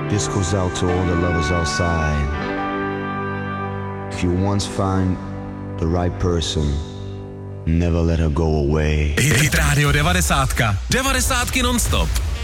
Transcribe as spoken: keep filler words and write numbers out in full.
This goes out to all the lovers outside. If you once find the right person, never let her go away. Hit Radio devadesátka. Devadesátky non-stop.